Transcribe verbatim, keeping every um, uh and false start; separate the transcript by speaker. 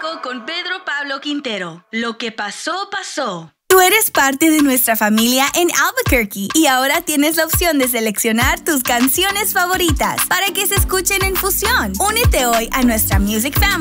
Speaker 1: México con Pedro Pablo Quintero. Lo que pasó, pasó.
Speaker 2: Tú eres parte de nuestra familia en Albuquerque y ahora tienes la opción de seleccionar tus canciones favoritas para que se escuchen en fusión. Únete hoy a nuestra Music Family